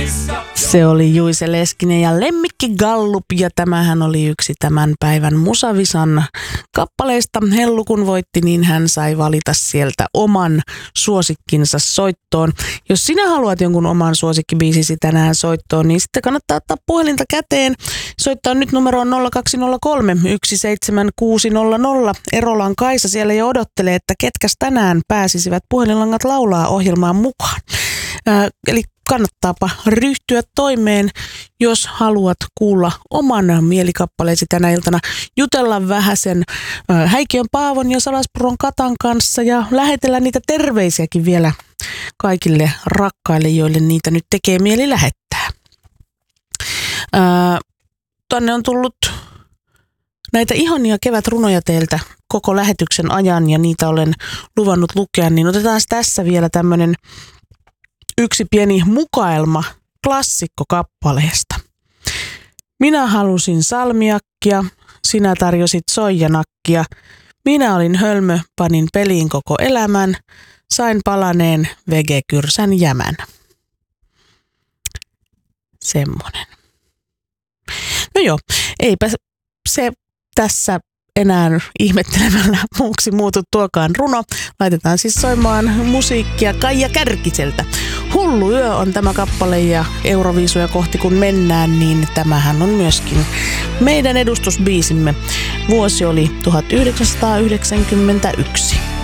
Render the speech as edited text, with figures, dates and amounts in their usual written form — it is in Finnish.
Se oli Juise Leskinen ja Lemmikki Gallup, ja tämähän oli yksi tämän päivän Musavisan kappaleista. Hellu kun voitti, niin hän sai valita sieltä oman suosikkinsa soittoon. Jos sinä haluat jonkun oman suosikkibiisisi tänään soittoon, niin sitten kannattaa ottaa puhelinta käteen. Soittaa nyt numeroon 0203 17600. Erolan Kaisa siellä jo odottelee, että ketkäs tänään pääsisivät puhelinlangat laulaa ohjelmaan mukaan. Eli kannattaapa ryhtyä toimeen, jos haluat kuulla oman mielikappaleesi tänä iltana. Jutella vähäsen Häikiön Paavon ja Salaspuron Katan kanssa ja lähetellä niitä terveisiäkin vielä kaikille rakkaille, joille niitä nyt tekee mieli lähettää. Tänne on tullut näitä ihania kevätrunoja teiltä koko lähetyksen ajan ja niitä olen luvannut lukea, niin otetaan tässä vielä tämmöinen yksi pieni mukaelma klassikkokappaleesta. Minä halusin salmiakkia, sinä tarjosit soijanakkia. Minä olin hölmö, panin peliin koko elämän, sain palaneen vegekyrsän jämän. Semmonen. No joo, eipä se tässä enää ihmettelemällä muuksi muutu tuokaan runo. Laitetaan siis soimaan musiikkia Kaija Kärkiseltä. Hullu yö on tämä kappale ja Euroviisuja kohti kun mennään, niin tämähän on myöskin meidän edustusbiisimme. Vuosi oli 1991.